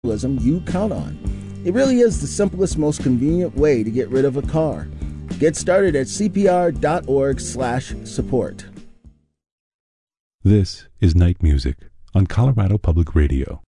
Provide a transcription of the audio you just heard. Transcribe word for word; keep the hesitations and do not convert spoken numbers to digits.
you count on. It really is the simplest, most convenient way to get rid of a car. Get started at c p r dot org slash support. This is Night Music on Colorado Public Radio.